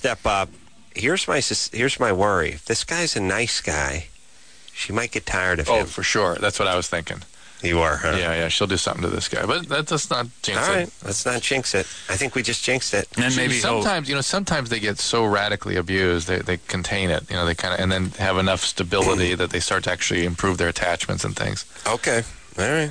step up. Here's my worry. If this guy's a nice guy, she might get tired of him. Oh, for sure. That's what I was thinking. You are, huh? Yeah, she'll do something to this guy. But let's not jinx it. All right, let's not jinx it. I think we just jinxed it. And maybe sometimes they get so radically abused, they contain it. They kind of, and then have enough stability that they start to actually improve their attachments and things. Okay, all right.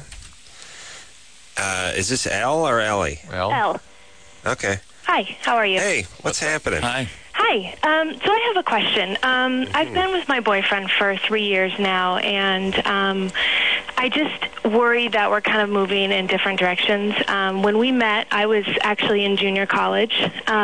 Is this Elle or Ellie? Elle. Okay. Hi, how are you? Hey, what's happening? Hi. Hi. So I have a question. I've been with my boyfriend for 3 years now, and I just worry that we're kind of moving in different directions. When we met, I was actually in junior college.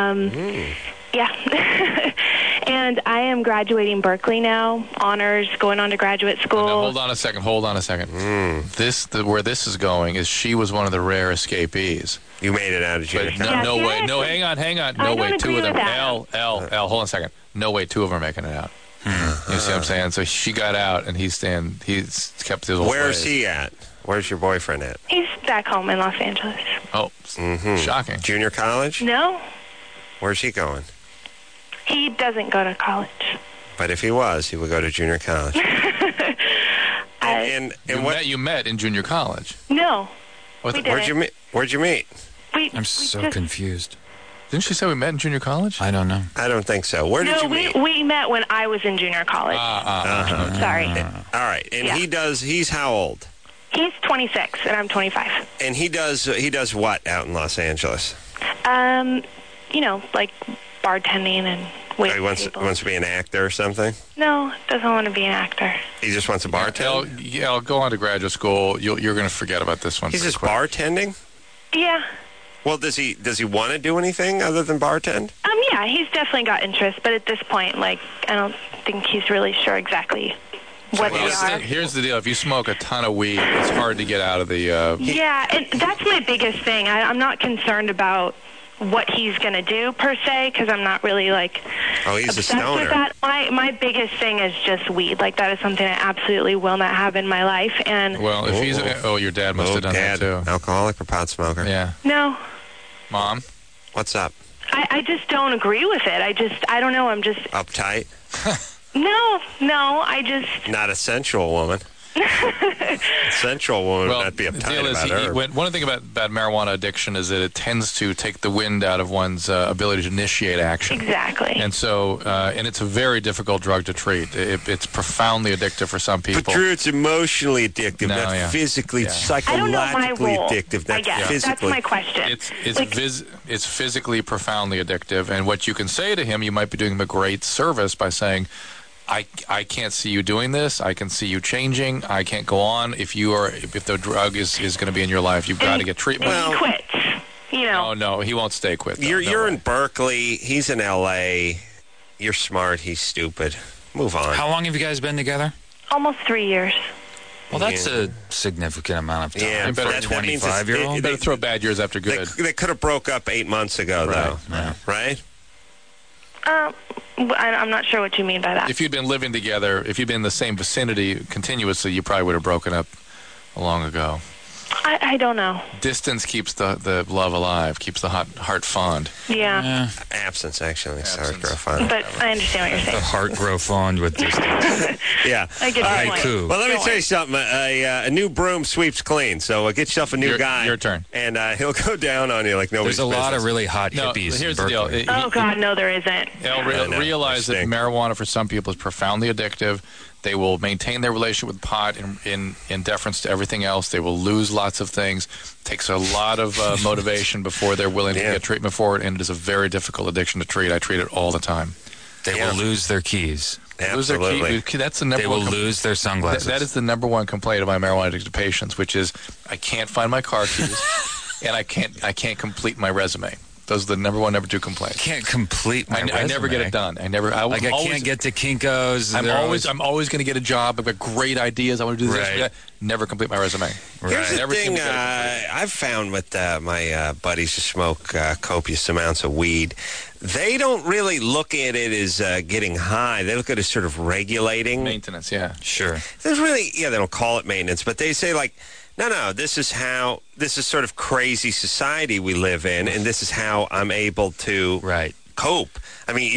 Yeah. And I am graduating Berkeley now, honors, going on to graduate school. No, hold on a second. Where this is going is she was one of the rare escapees. You made it out of junior college. No way. No, hang on. No way. Two of them. Elle, hold on a second. No way. Two of them are making it out. You see what I'm saying? So she got out, and he's kept his old Where's ways. he at? Where's your boyfriend at? He's back home in Los Angeles. Oh, shocking. Junior college? No, Where's he going? he doesn't go to college. But if he was, he would go to junior college. and You met in junior college. No, What we the- didn't. Where'd you meet? I'm so confused. Didn't she say we met in junior college? I don't know. I don't think so. Where did you meet? we met when I was in junior college. Sorry. All right. And Yeah. he's how old? He's 26, and I'm 25. And he does what out in Los Angeles? Like bartending and waiting He wants to be an actor or something? No, doesn't want to be an actor. He just wants to bartend? I'll go on to graduate school. You're going to forget about this one. He's just bartending? Yeah. Well, does he want to do anything other than bartend? Yeah, he's definitely got interest, but at this point, I don't think he's really sure exactly what they are. Here's the deal. If you smoke a ton of weed, it's hard to get out of the... Yeah, and that's my biggest thing. I'm not concerned about what he's going to do, per se, because I'm not really, he's a obsessed stoner. with that. My biggest thing is just weed. That is something I absolutely will not have in my life. And Well, if he's... your dad must have done Dad, that, too. Alcoholic or pot smoker? Yeah. No. Mom? What's up? I just don't agree with it. I don't know. I'm just... Uptight? No, I just... Not a sensual woman. Sensual woman would not be uptight about her. One thing about marijuana addiction is that it tends to take the wind out of one's ability to initiate action. Exactly. And so, and it's a very difficult drug to treat. It's profoundly addictive for some people. But Drew, it's emotionally addictive, not physically, psychologically addictive. I guess. Physically. That's my question. It's physically profoundly addictive. And what you can say to him, you might be doing him a great service by saying, I can't see you doing this. I can see you changing. I can't go on. If the drug is going to be in your life, you've got to get treatment. He quits. No, he won't stay quit. You're in Berkeley. He's in L.A. You're smart. He's stupid. Move on. How long have you guys been together? Almost 3 years. Well, that's a significant amount of time. Yeah, for a 25-year-old. Better throw bad years after good. They could have broke up 8 months ago, though. Yeah. Right? I'm not sure what you mean by that. If you'd been living together, if you'd been in the same vicinity continuously, you probably would have broken up long ago. I don't know. Distance keeps the love alive, keeps the heart fond. Yeah. Absence, actually. Sorry, grow fond. But I understand what you're saying. The heart grow fond with distance. Yeah. I get your point. Haiku. Well, let me tell you something. A new broom sweeps clean, so get yourself a new guy. Your turn. And he'll go down on you like nobody's There's a lot business. of really hot hippies here's in the deal. Berkeley. Oh, God, no, there isn't. Realize that marijuana for some people is profoundly addictive. They will maintain their relationship with pot in deference to everything else. They will lose lots of things. It takes a lot of motivation before they're willing to get treatment for it, and it is a very difficult addiction to treat. I treat it all the time. They will lose their keys. Absolutely. That's the number They one. will lose their sunglasses. That is the number one complaint of my marijuana addicted patients, which is I can't find my car keys, and I can't complete my resume. Those are the number one, number two complaints. Can't complete my resume. I never get it done. I can't get to Kinko's. I'm always going to get a job. I've got great ideas. I want to do this. Right. Never complete my resume. Here's the Never seem thing to get it. I've found with my buddies who smoke copious amounts of weed. They don't really look at it as getting high. They look at it as sort of regulating. Maintenance, yeah. Sure. There's really, they don't call it maintenance, but they say no, this is sort of crazy society we live in, and this is how I'm able to cope. I mean,